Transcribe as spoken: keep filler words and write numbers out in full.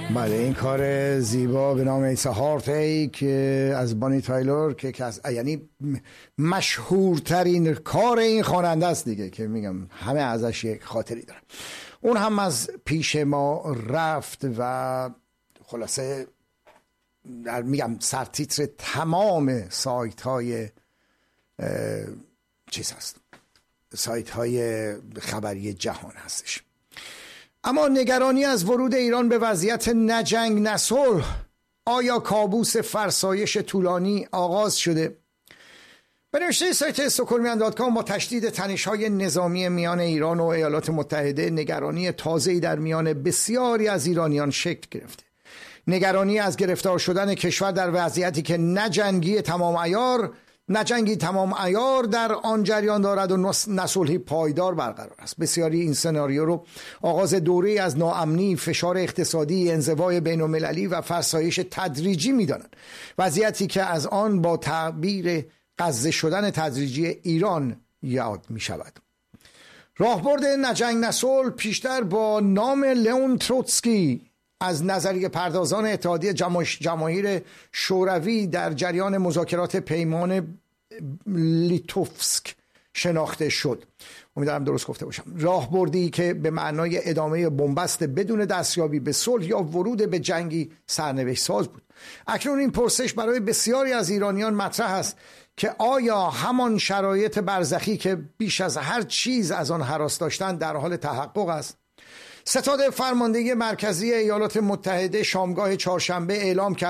بله، این کار زیبا به نام ایتس هارت ایک از بانی تایلور که از یعنی مشهورترین کار این خواننده است دیگه، که میگم همه ازش یک خاطری دارن. اون هم از پیش ما رفت و خلاصه در میگم سرتیتر تمام سایت های چیز هست، سایت های خبری جهان هستش. اما نگرانی از ورود ایران به وضعیت نه جنگ نه صلح، آیا کابوس فرسایش طولانی آغاز شده؟ به نوشته سایت استکهلمیان دات کام با تشدید تنش‌های نظامی میان ایران و ایالات متحده، نگرانی تازه‌ای در میان بسیاری از ایرانیان شکل گرفته. نگرانی از گرفتار شدن کشور در وضعیتی که نه جنگی تمام عیار نه جنگی تمام عیار در آن جریان دارد و نه صلحی پایدار برقرار است. بسیاری این سناریو رو آغاز دوره‌ای از ناامنی، فشار اقتصادی، انزوای بین‌المللی و فرسایش تدریجی می‌دانند، وضعیتی که از آن با تعبیر غزه شدن تدریجی ایران یاد می‌شود. راهبرد نه جنگ نه صلح پیشتر با نام لئون تروتسکی از نظریه پردازان اتحادیه جماهیر شوروی در جریان مذاکرات پیمان لیتوفسک شناخته شد. امیدوارم درست گفته باشم. راهبردی که به معنای ادامه بنبست بدون دستیابی به صلح یا ورود به جنگی سرنوشت ساز بود. اکنون این پرسش برای بسیاری از ایرانیان مطرح است که آیا همان شرایط برزخی که بیش از هر چیز از آن هراس داشتند در حال تحقق است؟ ستاد فرماندهی مرکزی ایالات متحده شامگاه چهارشنبه اعلام کرد